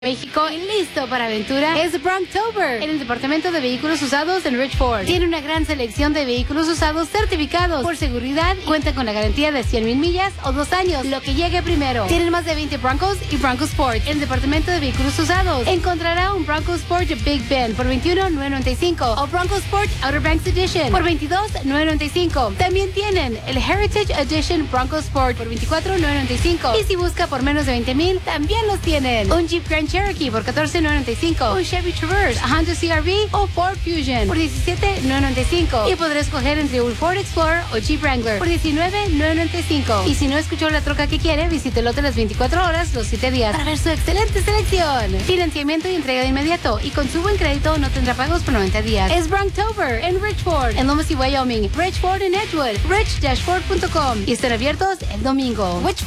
México y listo para aventura es Bronktober en el departamento de vehículos usados en Rich Ford. Tiene una gran selección de vehículos usados certificados por seguridad y cuentan con la garantía de 100,000 millas o 2 años, lo que llegue primero. Tienen más de 20 Broncos y Bronco Sport en el departamento de vehículos usados. Encontrará un Bronco Sport Big Bend por $21,995 o Bronco Sport Outer Banks Edition por $22,995. También tienen el Heritage Edition Bronco Sport por $24,995 y si busca por menos de 20,000 también los tienen. Un Jeep Grand Cherokee por $14,995, un Chevy Traverse, a Honda CR-V o Ford Fusion por $17,995 y podrá escoger entre un Ford Explorer o Jeep Wrangler por $19,995. Y si no escuchó la troca que quiere, visite el lote las 24 horas, los 7 días para ver su excelente selección. Financiamiento y entrega de inmediato y con su buen crédito no tendrá pagos por 90 días. Es Bronktober en Rich Ford, en Lomas y Wyoming, Rich Ford en Edgewood, rich-ford.com y están abiertos el domingo. Rich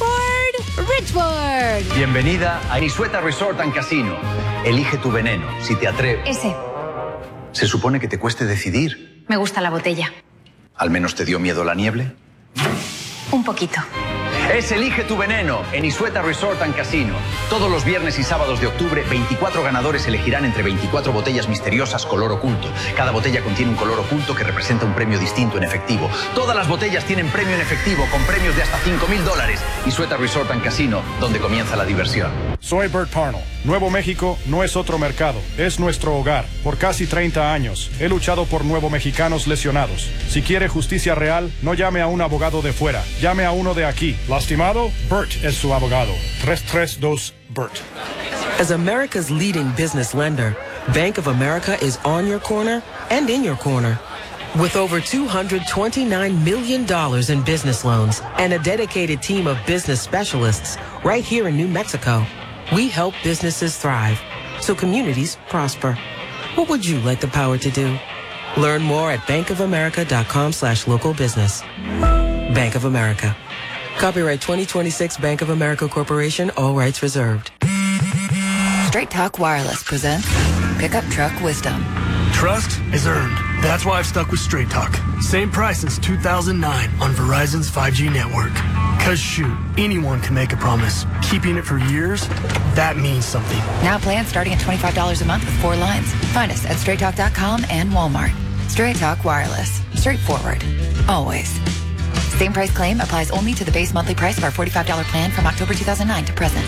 Ford. Bienvenida a Isueta Resort and Casino. Elige tu veneno, si te atreves. Ese. Se supone que te cueste decidir. Me gusta la botella. ¿Al menos te dio miedo la nieve? Un poquito. Es Elige tu veneno en Isueta Resort and Casino. Todos los viernes y sábados de octubre, 24 ganadores elegirán entre 24 botellas misteriosas color oculto. Cada botella contiene un color oculto que representa un premio distinto en efectivo. Todas las botellas tienen premio en efectivo con premios de hasta $5,000. Isueta Resort and Casino, donde comienza la diversión. Soy Bert Parnell. Nuevo México no es otro mercado, es nuestro hogar. Por casi 30 años he luchado por nuevo mexicanos lesionados. Si quiere justicia real, no llame a un abogado de fuera, llame a uno de aquí. Lastimado, Bert es su abogado. 332-BERT. As America's leading business lender, Bank of America is on your corner and in your corner. With over $229 million in business loans and a dedicated team of business specialists right here in New Mexico, we help businesses thrive so communities prosper. What would you like the power to do? Learn more at bankofamerica.com/local business. Bank of America. Copyright 2026 Bank of America Corporation, all rights reserved. Straight Talk Wireless presents Pickup Truck Wisdom. Trust is earned. That's why I've stuck with Straight Talk. Same price since 2009 on Verizon's 5G network. Cause shoot, anyone can make a promise. Keeping it for years, that means something. Now plans starting at $25 a month with 4 lines. Find us at straighttalk.com and Walmart. Straight Talk Wireless. Straightforward. Always. Same price claim applies only to the base monthly price of our $45 plan from October 2009 to present.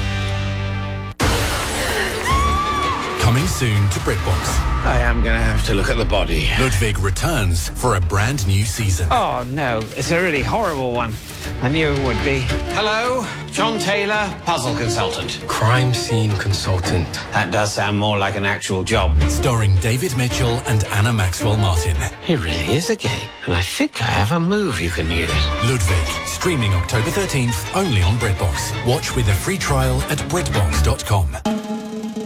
Coming soon to BritBox. I am going to have to look at the body. Ludwig returns for a brand new season. Oh, no. It's a really horrible one. I knew it would be. Hello, John Taylor, puzzle consultant. Crime scene consultant. That does sound more like an actual job. Starring David Mitchell and Anna Maxwell Martin. He really is a gay, and I think I have a move you can use. Ludwig, streaming October 13th, only on BritBox. Watch with a free trial at BritBox.com.